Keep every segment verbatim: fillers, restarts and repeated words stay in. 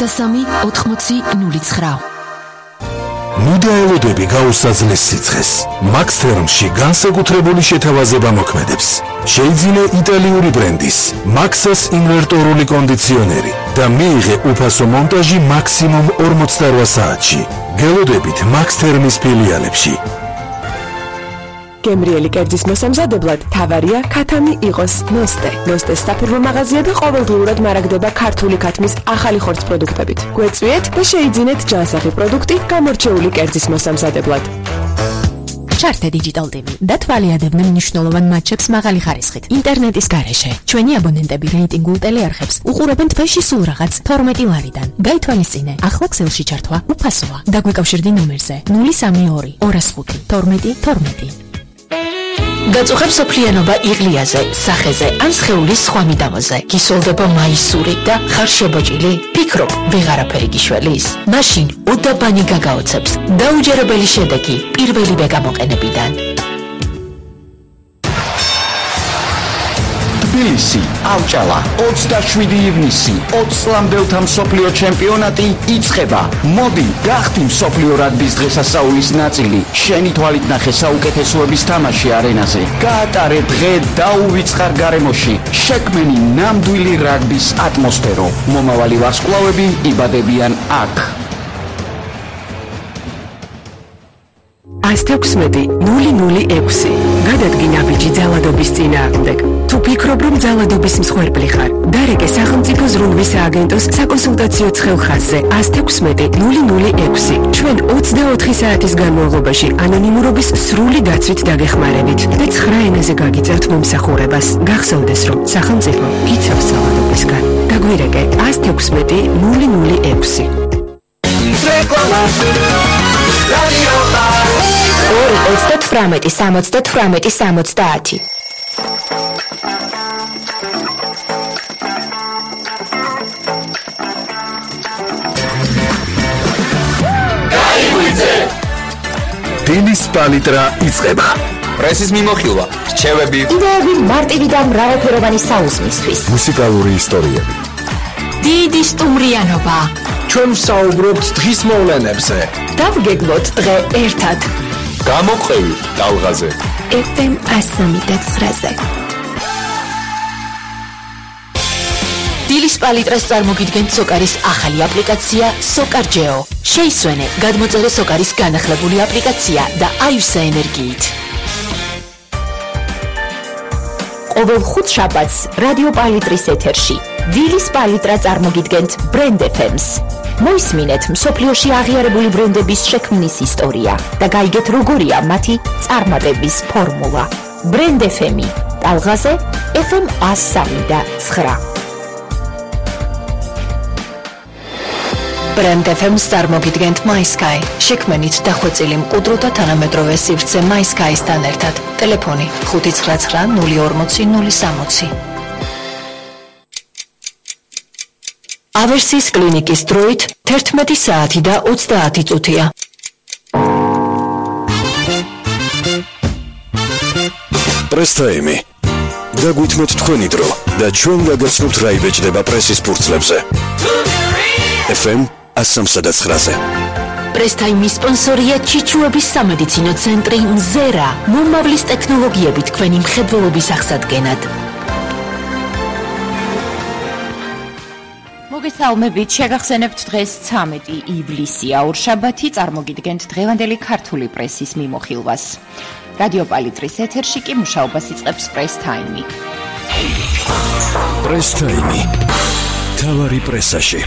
ოცდასამი ოთხმოცი ნული ცხრა. მუდაელოდები გაუსაძლეს სიცხეს. Max Therm-ში განსაკუთრებული შეთავაზება მოქმედებს. შეიძინე იტალიური ბრენდის Maxas ინვერტორული კონდიციონერი და მიიღე უფასო მონტაჟი მაქსიმუმ ორმოცდარვა საათში. გელოდებით Max Therm-ის ფილიალებში. გემრიელი კერძის მოსამზადებლად თავარია ქათამი იყოს ნოსტე. ნოსტეს საფირმო მაღაზია და ყოველდღიურად მარაგდება ქართული ქათმის ახალი ხორცს პროდუქტებით. გვეწვიეთ და შეიძინეთ ჯანსაღი პროდუქტი გამორჩეული კერძის მოსამზადებლად. ჩართე Digital ტი ვი და თვალიადებდნენ მნიშვნელოვან მატჩებს მაღალი ხარისხით. ინტერნეტის გარეშე ჩვენი აბონენტები რეიტინგულ ტელეარხებს უყურებენ თვეში სულ რაღაც თორმეტი ლარიდან. გაითვალისწინე, ახლა ქსელში ჩართვა უფასოა. დაგვიკავშირდი ნომერზე ნული სამი ორი ორას ხუთი თორმეტი თორმეტი. გაწუხებ სოფლიანობა იღლიაზე, სახეზე ან სხეულის სხვა მიდამოზე. გისოლდება მაისური და ხარ შებოჭილი? ფიქრობ, ვეღარაფერი გიშველის? მაშინ უდაბანი გაგაოცებს. დაუჯერებელი შედეგი პირველივე გამოყენებიდან. თბილისი, ავჭალა, ოცდაშვიდი ივნისი, ოცლამდელთა მსოფლიო ჩემპიონატი იწყება. მოდი, გახდი მსოფლიო რაგბის დღესასწაულის ნაწილი. შენი თვალით ნახე საუკეთესოების თამაში არენაზე. გაატარე დღე დაუვიწყარ გარემოში. შექმენი ნამდვილი რაგბის ატმოსფერო. მომავალი ვარსკვლავები იბადებიან აქ. ას თექვსმეტი ნული ნული ექვსი. გადადგინა ბიჭი ძალადობის წინააღმდეგ. თუ ფიქრობ, რომ ძალადობის მსხვერპლი ხარ, დარეკე სახელმწიფო ზრუნვის სააგენტოს საკონსულტაციო ცხელხაზზე ას თექვსმეტი ნული ნული ექვსი. ჩვენ ოცდაოთხი საათის განმავლობაში ანონიმურობის სრული დაცვით დაგეხმარებით და ცხრა ენაზე გაგიწევთ მომსახურებას. გახსოვდეს, რომ სახელმწიფო გიცავს ძალადობისგან. დაგვირეკე ას თექვსმეტი ნული ნული ექვსი. ორი ოცდათვრამეტი სამოცდათვრამეტი სამოცდაათი. დილის პალიტრა იწყება. პრესის მიმოხილვა, რჩევები, იდეები მარტივი და მრავალფეროვანი საუზმისთვის. მუსიკალური ისტორიები. დიდი სტუმრიანობა. ჩვენ ვსაუბრობთ დღის მოვლენებზე. დავგეგმოთ დღე ერთად. გამოყევი ტალღაზე. ეფ ემ ასამი და ცხრაზე. დილის პალიტრას წარმოგიდგენთ სოკარის ახალი აპლიკაცია სოკარჯეო. შეისვენე, გადმოწერე სოკარის განახლებული აპლიკაცია და აივსე ენერგიით. ყოველ ხუთშაბათს რადიო პალიტრის ეთერში დილის პალიტრა წარმოგიდგენთ ბრენდ ეფ ემს. მოისმინეთ მსოფლიოში აღიარებული ბრენდების შექმნის ისტორია და გაიგეთ როგორია მათი წარმატების ფორმულა. ბრენდ ეფ ემი ტალღაზე ეფ ემ ასამი და ცხრა. ბრენდ ეფ ემს წარმოგიდგენთ MySky. შექმენით დახვეწილი მყუდრო და თანამედროვე სივრცე MySky-სთან ერთად. ტელეფონი ხუთი ცხრა ცხრა ნული ორმოცი ნული სამოცი. ავერსის კლინიკის დროით თერთმეტი საათი და ოცდაათი წუთია. პრესტაიმი. დაგვითმოთ თქვენი დრო და ჩვენ გაგაცნობთ რა იბეჭდება პრესის ფურცლებზე. ეფ ემ ასამსა და ცხრაზე. პრესტაიმის სპონსორია ჩიჩუების სამედიცინო ცენტრი მზერა. მომავლის ტექნოლოგიებით თქვენი მხედველობის აღსადგენად. მოგესალმებით, შეგახსენებთ დღეს ცამეტი ივლისია, ორშაბათი, წარმოგიდგენთ დღევანდელი ქართული პრესის მიმოხილვას. რადიო პალიტრის ეთერში კი მუშაობას იწყებს პრესტაიმი. პრესტაიმი. თავარი პრესაში.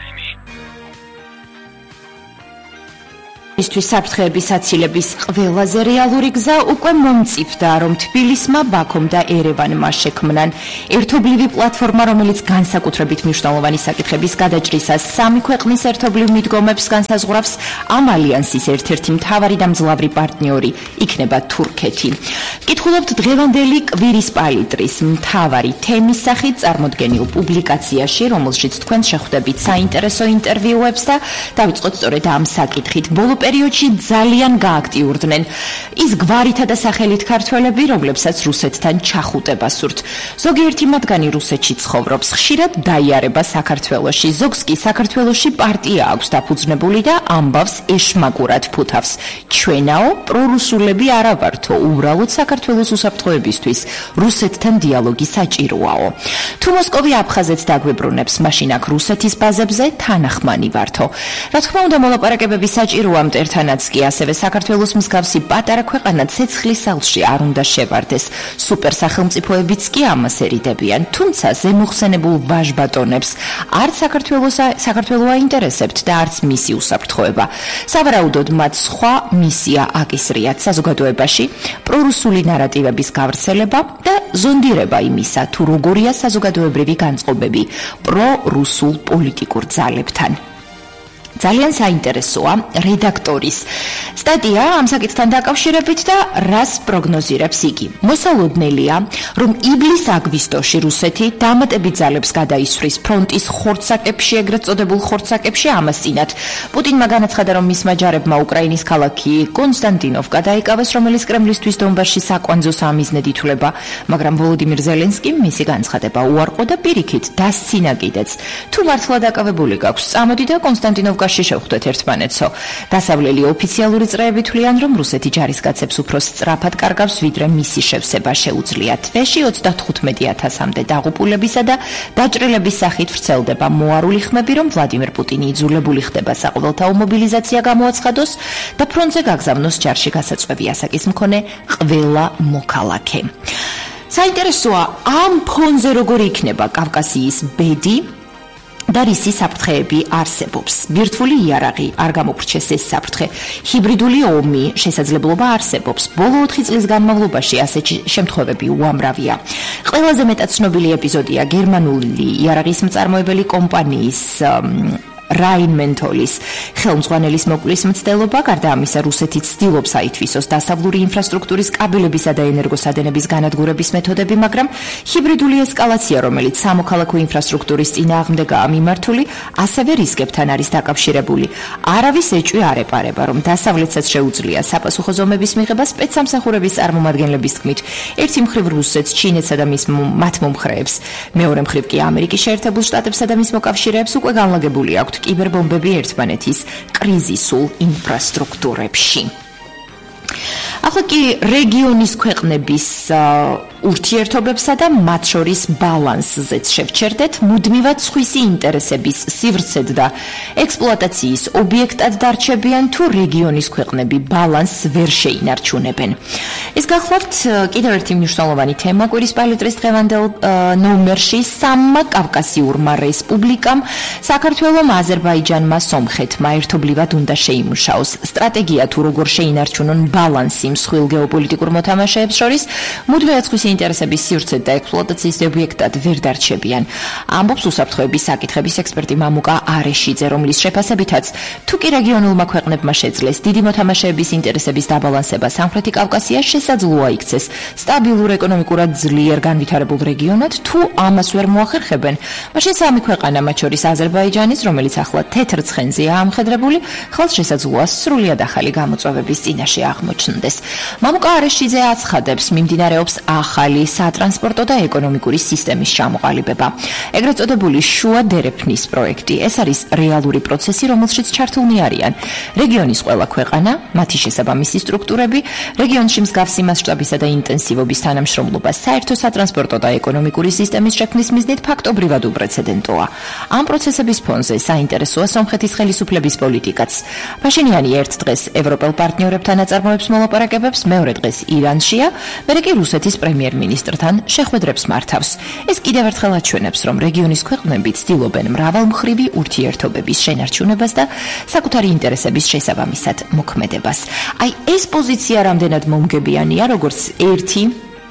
ისთვის საფრთხეების აცილების ყველაზე რეალური გზა უკვე მომწიფდა, რომ თბილისმა, ბაქომ და ერევანმა შექმნან ერთობლივი პლატფორმა, რომელიც განსაკუთრებით მნიშვნელოვანი საკითხების გადაჭრისას სამი ქვეყნის ერთობლივ მიდგომებს განსაზღვრავს. ამ ალიანსის ერთ-ერთი მთავარი და მძლავრი პარტნიორი იქნება თურქეთი. კითხულობთ დღევანდელი კვირის პალიტრის მთავარი თემის სახით წარმოდგენილ პუბლიკაციაში, რომელშიც თქვენ შეხვდებით საინტერესო ინტერვიუებს და დავიწყოთ სწორედ ამ საკითხით. ბოლო პერიოდში ძალიან გააქტიურდნენ ის გვარითა და სახელით ქართველები, რომლებსაც რუსეთთან ჩახუტება სურთ. ზოგიერთი მათგანი რუსეთში ცხოვრობს, ხშირად დაიარება საქართველოში. ზოგს კი საქართველოში პარტია აქვს დაფუძნებული და ამბავს ეშმაკურად ფუთავს. ჩვენაო პრორუსულები არა ვართო, უბრალოდ საქართველოს უსაფრთხოებისთვის რუსეთთან დიალოგი საჭიროაო. თუ მოსკოვი აფხაზეთს დაგვებრუნებს, მაშინ აქ რუსეთის ბაზებზე თანახმანი ვართო. რა თქმა უნდა, მოლაპარაკებები საჭიროა მტერთანაც კი, ასევე საქართველოს მსგავსი პატარა ქვეყანა ცეცხლის სახლში არ უნდა შევარდეს. სუპერ სახელმწიფოებიც კი ამას ერიდებიან, თუმცა ზემოხსენებულ ვაჟბატონებს არც საქართველოს საქართველო აინტერესებთ და არც მისი უსაფრთხოება. სავარაუდოდ მათ სხვა მისია აკისრიათ საზოგადოებაში პრორუსული ნარატივების გავრცელება და ზონდირება იმისა, თუ როგორია საზოგადოებრივი განწყობები პრორუსულ პოლიტიკურ ძალებთან. ძალიან საინტერესოა რედაქტორის სტატია ამ საკითხთან დაკავშირებით და რას პროგნოზირებს იგი. მოსალოდნელია, რომ ივლის-აგვისტოში რუსეთი დამატებით ძალებს გადაისვრის ფრონტის ხორცაკებში, ეგრეთ წოდებულ ხორცაკებში ამასწინათ. პუტინმა განაცხადა, რომ მისმა ჯარებმა უკრაინის ქალაქი კონსტანტინოვკა დაიკავეს, რომელიც კრემლისთვის დონბასში საკვანძო სამიზნედ ითვლება, მაგრამ ვოლოდიმირ ზელენსკიმ მისი განცხადება უარყო და პირიქით დასცინა კიდეც. თუ მართლა დაკავებული გაქვს, წამოდი და კონსტანტინოვკაში შევხვდეთ ერთმანეთსო. დასავლელი ოფიციალური წრეები თვლიან, რომ რუსეთი ჯარისკაცებს უფრო სწრაფად კარგავს, ვიდრე მისი შევსება შეუძლია. თვეში ოცდათხუთმეტი ათასამდე დაღუპულებისა და დაჭრილების სახით ვრცელდება მოარული ხმები, რომ ვლადიმერ პუტინი იძულებული ხდება საყოველთაო მობილიზაცია გამოაცხადოს და ფრონტზე გაგზავნოს ჯარში გასაწვევი ასაკის მქონე ყველა მოქალაქე. საინტერესოა, ამ ფონზე როგორი იქნება კავკასიის ბედი და რისი საფრთხეები არსებობს. ბირთვული იარაღი არ გამოვრჩეს ეს საფრთხე. ჰიბრიდული ომი შესაძლებლობა არსებობს. ბოლო ოთხი წლის განმავლობაში ასეთი შემთხვევები უამრავია. ყველაზე მეტად ცნობილი ეპიზოდია გერმანული იარაღის მწარმოებელი კომპანიის რაინმენტოლის ხელმძღვანელის მოკვლის მცდელობა. გარდა ამისა, რუსეთი ცდილობს აითვისოს დასავლური ინფრასტრუქტურის კაბელებისა და ენერგოსადენების განადგურების მეთოდები, მაგრამ ჰიბრიდული ესკალაცია, რომელიც სამოქალაქო ინფრასტრუქტურის წინააღმდეგაა მიმართული, ასევე რისკებთან არის დაკავშირებული. არავის ეჭვი არ ეპარება, რომ დასავლეთსაც შეუძლია საპასუხო ზომების მიღება სპეცსამსახურების წარმომადგენლების თქმით. ერთი მხრივ რუსეთს, ჩინეთსა და მის მათ მომხრეებს, მეორე მხრივ კი ამერიკის შეერთებულ შტატებსა და მის მოკავშირეებს უკვე განლაგებული აქვთ კიბერბომბები ერთმანეთის კრიზისულ ინფრასტრუქტურებში. ახლა კი რეგიონის ქვეყნების ურთიერთობებსა და მათ შორის ბალანსზეც შევჩერდეთ. მუდმივად სხვისი ინტერესების სივრცედ და ექსპლუატაციის ობიექტად დარჩებიან, თუ რეგიონის ქვეყნები ბალანსს ვერ შეინარჩუნებენ. ეს გახლავთ კიდევ ერთი მნიშვნელოვანი თემა კვირის პალიტრის დღევანდელ ნომერში. სამმა კავკასიურმა რესპუბლიკამ, საქართველომ, აზერბაიჯანმა, სომხეთმა ერთობლივად უნდა შეიმუშაოს სტრატეგია, თუ როგორ შეინარჩუნონ ბალანსი მსხვილ გეოპოლიტიკურ მოთამაშეებს შორის, მუდმივად სხვისი ინტერესების სივრცედ და ექსპლუატაციის ობიექტად ვერ დარჩებიან. ამბობს უსაფრთხოების საკითხების ექსპერტი მამუკა არეშიძე, რომლის შეფასებითაც, თუ კი რეგიონულმა ქვეყნებმა შეძლეს დიდი მოთამაშეების ინტერესების დაბალანსება სამხრეთი კავკასიაში, შესაძლოა იქცეს სტაბილურ ეკონომიკურად ძლიერ განვითარებულ რეგიონად, თუ ამას ვერ მოახერხებენ, მაშინ სამი ქვეყანა, მათ შორის აზერბაიჯანის, რომელიც ახლა თეთრ ცხენზეა ამხედრებული, ხალხს შესაძლოა სრულიად ახალი გამოწვევების წინაშე აღმოჩნდეს. მამუკა არეშიძე აცხადებს, მიმდინარეობს ახალი სატრანსპორტო და ეკონომიკური სისტემის ჩამოყალიბება. ეგრეთ წოდებული შუა დერეფნის პროექტი. ეს არის რეალური პროცესი, რომელშიც ჩართულნი არიან რეგიონის ყველა ქვეყანა, მათი შესაბამისი სტრუქტურები, რეგიონში მსგავსი მასშტაბისა და ინტენსივობის თანამშრომლობა საერთო სატრანსპორტო და ეკონომიკური სისტემის შექმნის მიზნით ფაქტობრივად უპრეცედენტოა. ამ პროცესების ფონზე საინტერესოა სომხეთის ხელისუფლების პოლიტიკაც. ფაშინიანი ერთ დღეს ევროპელ პარტნიორებთან აწარმოებს მოლაპარაკებებს, მეორე დღეს ირანშია, მერე კი რუსეთის პრემიერ-მინისტრთან შეხვედრებს მართავს. ეს კიდევ ერთხელ აჩვენებს, რომ რეგიონის ქვეყნები ცდილობენ მრავალმხრივი ურთიერთობების შენარჩუნებას და საკუთარი ინტერესების შესაბამისად მოქმედებას. აი ეს პოზიცია რამდენად მომგებიანია, როგორც ერთი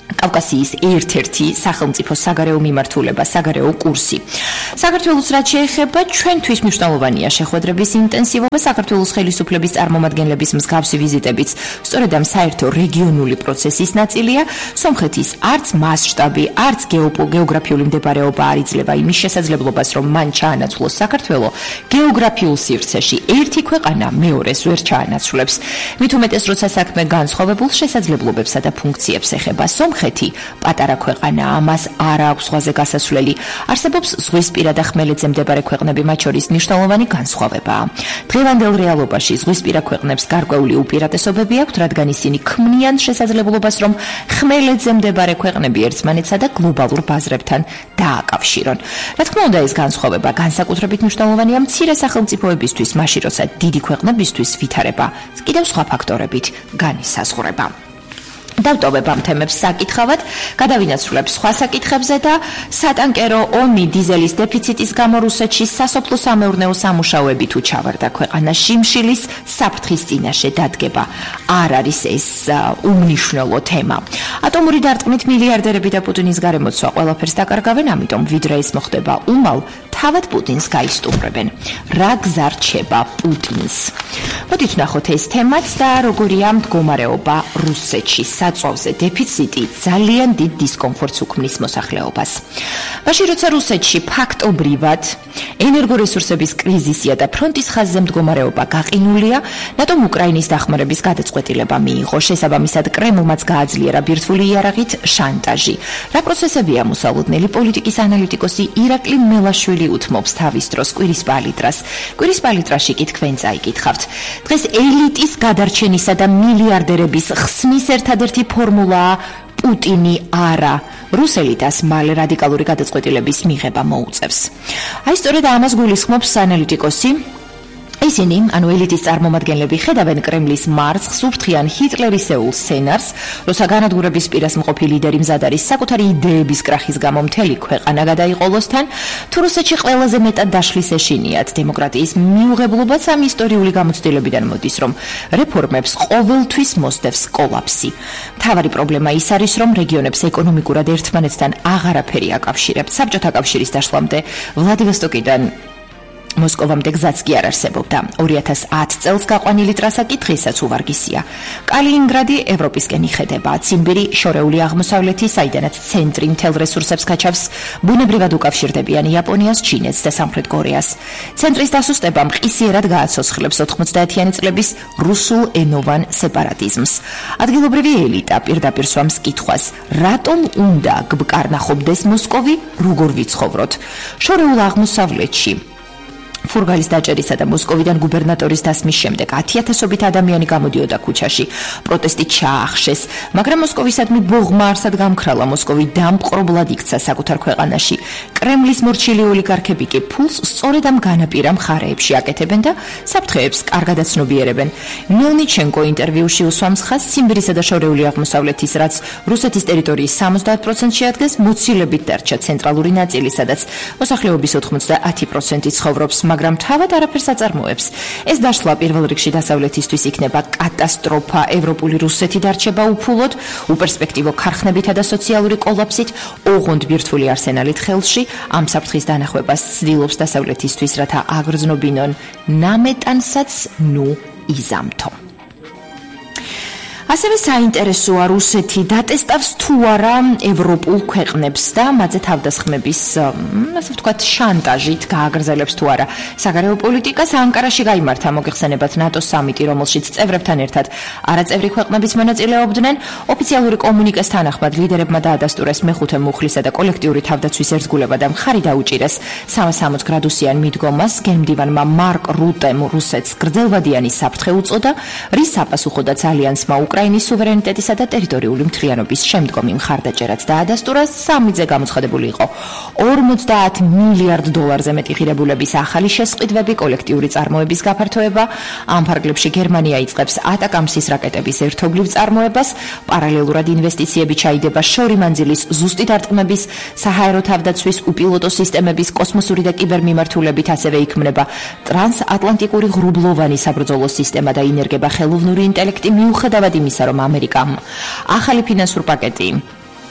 კავკასიის ერთ-ერთი სახელმწიფო საგარეო მიმართულება, საგარეო კურსი. საქართველოს რაც შეეხება, ჩვენთვის მნიშვნელოვანია შეხვედრების ინტენსივობა, საქართველოს ხელისუფლების წარმომადგენლების მსგავსი ვიზიტებიც სწორედ ამ საერთო რეგიონული პროცესის ნაწილია. სომხეთის არც მასშტაბი, არც გეოგრაფიული მდებარეობა არ იძლევა იმის შესაძლებლობას, რომ მან ჩაანაცვლოს საქართველო გეოგრაფიულ სივრცეში ერთი ქვეყანა მეორეს ვერ ჩაანაცვლებს. მით უმეტეს, როცა საქმე განსხვავებულ შესაძლებლობებსა და ფუნქციებს ეხება. სომხეთი პატარა ქვეყანაა, ამას არ აქვს ზღვაზე გასასვლელი. არსებობს ზღვისპირა და ხმელეთზე მდებარე ქვეყნები, მათ შორის მნიშვნელოვანი განსხვავებაა. დღევანდელ რეალობაში ზღვისპირა ქვეყნებს გარკვეული უპირატესობები აქვთ, რადგან ისინი ქმნიან შესაძლებლობას, რომ ხმელეთზე მდებარე ქვეყნები ერთმანეთსა და გლობალურ ბაზრებთან დააკავშირონ. რა თქმა უნდა, ეს განსხვავება განსაკუთრებით მნიშვნელოვანია მცირე სახელმწიფოებისთვის, მაშინ როცა დიდი ქვეყნებისთვის ვითარება კიდევ სხვა ფაქტორებით განისაზღვრება. დავტოვებ ამ თემებს საკითხავად, გადავინაცვლებ სხვა საკითხებზე და სატანკერო ომი დიზელის დეფიციტის გამო რუსეთში სასოფლო სამეურნეო სამუშაოები თუ ჩავარდა ქვეყანაში, შიმშილის საფრთხის წინაშე დადგება. არ არის ეს უმნიშვნელო თემა. ატომური დარტყმით მილიარდერები და პუტინის გარემოცვა ყველაფერს დაკარგავენ, ამიტომ ვიდრე ეს მოხდება უმალ, თავად პუტინს გაისტუმრებენ. რა გზა რჩება პუტინს? მოდით ვნახოთ ეს თემაც და როგორია მდგომარეობა რუსეთში. საწვავზე დეფიციტი ძალიან დიდ დისკომფორტს უქმნის მოსახლეობას. მაშინ როცა რუსეთში ფაქტობრივად ენერგორესურსების კრიზისია და ფრონტის ხაზზე მდგომარეობა გაყინულია, ნატომ უკრაინის დახმარების გადაწყვეტილება მიიღო. შესაბამისად, კრემლმაც გააძლიერა ბირთვული იარაღით შანტაჟი. რა პროცესებია მოსალოდნელი პოლიტიკის ანალიტიკოსი ირაკლი მელაშვილი უთმობს თავის დროს კვირის პალიტრას. კვირის პალიტრაში კი თქვენ წაიკითხავთ. დღეს ელიტის გადარჩენისა და მილიარდერების ხსნის ერთადერთი ფორმულაა პუტინი არა. რუსელიტას მალე რადიკალური გადაწყვეტილების მიღება მოუწევს. აი სწორედ ამას გულისხმობს ანალიტიკოსი. ისინი, ანუ ელიტის წარმომადგენლები, ხედავენ კრემლის მარცხს, უფრთხიან ჰიტლერისეულ სცენარს, როცა განადგურების პირას მყოფი ლიდერი მზად არის საკუთარი იდეების კრახის გამო მთელი ქვეყანა გადაიყოლოს თან, თუ რუსეთში ყველაზე მეტად დაშლის ეშინიათ დემოკრატიის მიუღებლობაც ამ ისტორიული გამოცდილებიდან მოდის, რომ რეფორმებს ყოველთვის მოსდევს კოლაფსი. მთავარი პრობლემა ის არის, რომ რეგიონებს ეკონომიკურად ერთმანეთთან აღარაფერი აკავშირებთ. საბჭოთა კავშირის დაშლამდე ვლადივოსტოკიდან მოსკოვამდე გზაც კი არ არსებობდა. ორი ათას ათ წელს გაყვანილი ტრასა კი დღესაც უვარგისია. კალინინგრადი ევროპისკენ იხედება, ციმბირი შორეული აღმოსავლეთი, საიდანაც ცენტრი მთელ რესურსებს გაჩავს, ბუნებრივად უკავშირდებიან იაპონიას, ჩინეთს და სამხრეთ კორეას. ცენტრის დასუსტება მყისიერად გააცოცხლებს ოთხმოცდაათიანი წლების რუსულ ენოვან სეპარატიზმს. ადგილობრივი ელიტა პირდაპირ სვამს კითხვას, რატომ უნდა გვკარნახობდეს მოსკოვი, როგორ ვიცხოვროთ? შორეულ აღმოსავლეთში ფურგალის დაჭერისა და მოსკოვიდან გუბერნატორის დასმის შემდეგ ათიათასობით ადამიანი გამოდიოდა ქუჩაში. პროტესტი ჩაახშეს, მაგრამ მოსკოვისადმი ბოღმა არსად გამქრალა. მოსკოვი დამპყრობლად იქცა საკუთარ ქვეყანაში. კრემლის მორჩილი ოლიგარქები კი ფულს სწორედ ამ განაპირა მხარეებში აკეთებენ და საფრთხეებს კარგად აცნობიერებენ. მელნიჩენკო ინტერვიუში უსვამს ხაზს ციმბირისა და შორეული აღმოსავლეთის, რაც რუსეთის ტერიტორიის სამოცდაათ პროცენტს შეადგენს, მოცილებით დარჩა ცენტრალური ნაწილი, სადაც მოსახლეობის ოთხმოცდაათი პროცენტი ცხოვრობს, მაგრამ თავად არაფერს აწარმოებს. ეს დაშლა პირველ რიგში დასავლეთისთვის იქნება კატასტროფა. ევროპული რუსეთი დარჩება უფულოდ, უპერსპექტივო ქარხნებითა და სოციალური კოლაფსით, ოღონდ ბირთვული არსენალით ხელში. ამ საფრთხის დანახვებას ცდილობს დასავლეთისთვის, რათა აგრძნობინონ ნამეტანსაც ნუ იზამთო. ასევე საინტერესოა რუსეთი დატესტავს თუ არა ევროპულ ქვეყნებს და მათზე თავდასხმების, ასე ვთქვათ, შანტაჟით გააგრძელებს თუ არა საგარეო პოლიტიკას. ანკარაში გაიმართა მოგეხსენებათ ნატოს სამიტი, რომელშიც წევრებთან ერთად არაწევრი ქვეყნებიც მონაწილეობდნენ. ოფიციალური კომუნიკეს თანახმად ლიდერებმა დაადასტურეს მეხუთე მუხლისა და კოლექტიური თავდაცვის ერთგულება და მხარი დაუჭირეს სამოცდაოთხ გრადუსიან მიდგომას. გენმდივანმა მარკ რუტემ რუსეთს გრძელვადიანი საფრთხე უწოდა, რის საპასუხოდაც ალიანსმა უკრაინის სუვერენიტეტისა და ტერიტორიული მთლიანობის შემდგომი მხარდაჭერაც დაადასტურა. სამიტზე გამოცხადებული იყო ორმოცდაათ მილიარდ დოლარზე მეტი ღირებულების ახალი შესყიდვები, კოლექტიური წარმოების გაფართოება. ამ ფარგლებში გერმანია იწყებს ატაკამსის რაკეტების ერთობლივ წარმოებას. პარალელურად ინვესტიციები ჩაიდება შორი მანძილის ზუსტი დარტყმების, საჰაერო თავდაცვის, უპილოტო სისტემების, კოსმოსური და კიბერმიმართულებით. ასევე იქმნება ტრანსატლანტიკური ღრუბლოვანი საბრძოლო სისტემა და ინერგება ხელოვნური ინტელექტი, მიუხედავად იმისა, რომ ამერიკამ ახალი ფინანსურ პაკეტი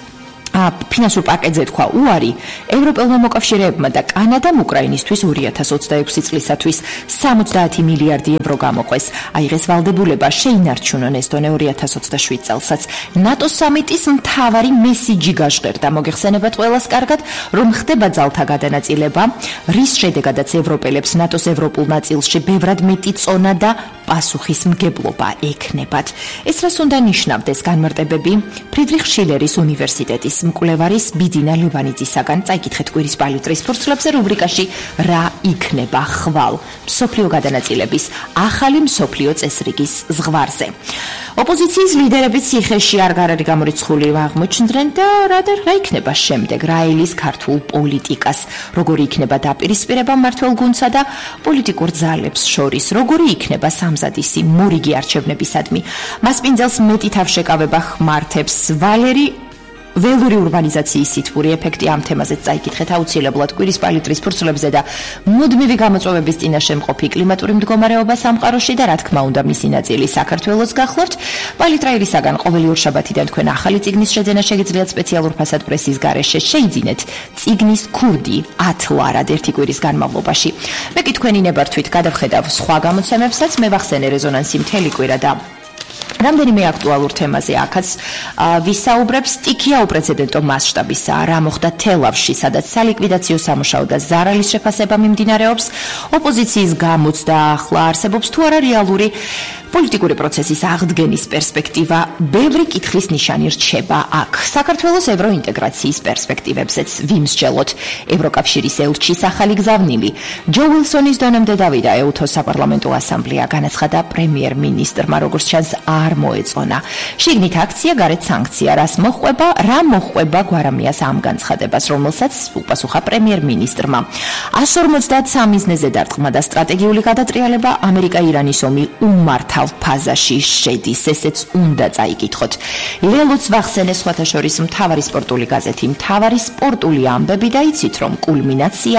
ფინანსურ პაკეტზე თქვა უარი ევროპელმა მოკავშირეებმა და კანადამ უკრაინისთვის ორი ათას ოცდაექვსი წლისათვის სამოცდაათი მილიარდი ევრო გამოყვეს. აიღეს ვალდებულება შეინარჩუნონ ეს დონე ორი ათას ოცდაშვიდ წელსაც. ნატოს სამიტის მთავარი მესიჯი გაჟღერდა. მოგეხსენებათ ყველას კარგად, რომ ხდება ძალთა გადანაწილება, რის შედეგადაც ევროპელებს ნატოს ევროპულ ნაწილში ბევრად მეტი წონა და პასუხისმგებლობა ექნებათ. ეს რას უნდა ნიშნავდეს განმარტებები ფრიდრიხ შილერის უნივერსიტეტის მკვლევარის ბიძინა ლევანიძისაგან. წაიკითხეთ კვირის პალიტრის ფურცლებზე რუბრიკაში რა იქნება ხვალ მსოფლიო გადანაწილების ახალი მსოფლიო წესრიგის ზღვარზე. ოპოზიციის ლიდერები ციხეში არ გარარი გამორიცხული აღმოჩნდნენ და რა და რა იქნება შემდეგ რაილის ქართულ პოლიტიკას, როგორი იქნება დაპირისპირება მმართველ გუნდსა და პოლიტიკურ ძალებს შორის, როგორი იქნება სამზადისი მორიგი არჩევნებისადმი. მასპინძელს მეტი თავშეკავება ხმართებს ვალერი ველური ურბანიზაციის სითბური ეფექტი ამ თემაზეც წაიკითხეთ აუცილებლად კვირის პალიტრის ფურცლებზე და მუდმივი გამოწვევების წინაშე მყოფი კლიმატური მდგომარეობა სამყაროში და რა თქმა უნდა მისი ნაწილი საქართველოს გახლავთ. პალიტრაირისაგან ყოველი ორშაბათიდან თქვენ ახალი წიგნის შეძენა შეგიძლიათ სპეციალურ ფასად პრესის გარეშე შეიძინეთ წიგნის ქურდი ათლარად ერთი კვირის განმავლობაში. მე კი თქვენი ნებართვით გადავხედავ სხვა გამოცემებსაც, მე ვახსენე რეზონანსი მთელი კვირა და რამდენიმე აქტუალურ თემაზე აქაც ვისაუბრებს. სტიქია უპრეცედენტო მასშტაბისაა, რა მოხდა თელავში, სადაც სალიკვიდაციო სამუშაო და ზარალის შეფასება მიმდინარეობს. ოპოზიციის გამოცდა ახლა არსებობს თუ არა რეალური პოლიტიკური პროცესის აღდგენის პერსპექტივა, ბევრი კითხვის ნიშანი რჩება აქ. საქართველოს ევროინტეგრაციის პერსპექტივებზეც ვიმსჯელოთ. ევროკავშირის ელჩის ახალი გზავნილი ჯო უილსონის დონემდე დავიდა ეუთოს საპარლამენტო ასამბლეა, განაცხადა პრემიერ-მინისტრმა, როგორც ჩანს არ მოეწონა. შიგნით აქცია, გარეთ სანქცია, რას მოჰყვება, რა მოჰყვება გვარამიას ამ განცხადებას, რომელსაც უპასუხა პრემიერ-მინისტრმა. εκατს ორმოცდაათი მიზნეზე დარტყმა და სტრატეგიული გადატრიალება ამერიკა-ირანის ომი უმართავ ფაზაში შედის, ესეც უნდა წაიკითხოთ. ლელოც ვახსენეს სხვათა შორის მთავარი სპორტული გაზეთი, მთავარი სპორტული ამბები და იცით რომ კულმინაცია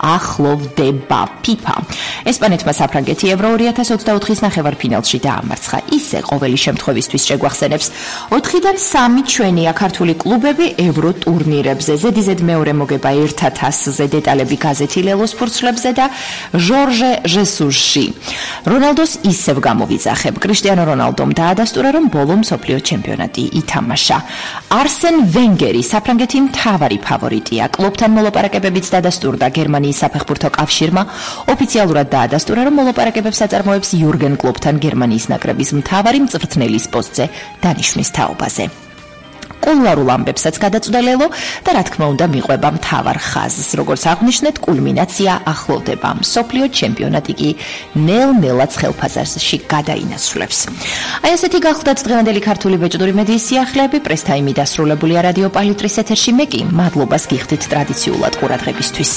ახლოვდება. ფიფა ესპანეთმა საფრანგეთი ევრო ორი ათას ოცდაოთხის ნახევარფინალში დაამარცხა. ისე ყოველი შემთხვევისთვის შეგვახსენებს ოთხიდან სამი ჩვენია ქართული კლუბები ევრო ტურნირებზე. ზედიზედ მეორე მოგება ერთად ასზე დეტალები გაზეთი ლელოს ფურცლებზე და ჟორჟე ჟესუსში. რონალდოს ისევ გამოვიძახა. კრისტიანო რონალდომ დაადასტურა, რომ ბოლო მსოფლიო ჩემპიონატი ითამაშა. არსენ ვენგერი საფრანგეთი მთავარი ფავორიტია. კლუბთან მოლაპარაკებებიც დადასტურდა. გერმანიის საფეხბურთო კავშირმა ოფიციალურად დაადასტურა, რომ მოლაპარაკებებს აწარმოებს იურგენ კლუბთან გერმანიის ნაკრების მთავარი მწვრთნელის პოსტზე დანიშვნის თაობაზე. კულუარულ ამბებსაც გადაწვდა ლელო და რა თქმა უნდა მიყვება მთავარ ხაზს. როგორც აღნიშნეთ, კულმინაცია ახლოვდება. მსოფლიო ჩემპიონატი კი ნელ-ნელად ხელფასარში გადაინაცვლებს. აი ესეთი გახლდათ დღევანდელი ქართული ბეჭდური მედიის სიახლეები. პრესტაიმი დასრულებულია რადიო პალიტრის ეთერში. მე კი მადლობას გიხდით ტრადიციულად ყურადღებისთვის.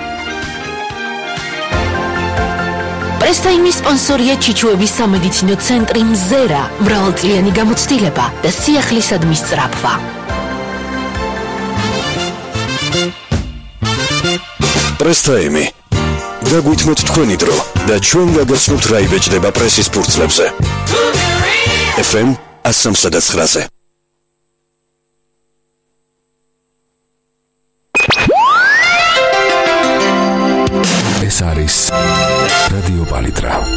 პრესტაიმის სპონსორია ჩიჩუების სამედიცინო ცენტრი მზერა, მრავალწლიანი გამოცდილება და სიახლისადმი სწრაფვა. პრესტაიმი. დაგვითმოთ თქვენი დრო და ჩვენ გაგაცნობთ რა იბეჭდება პრესის ფურცლებზე. ეფ ემ εκατს სამოცდათვრამეტზე. ეს არის რადიო პალიტრა.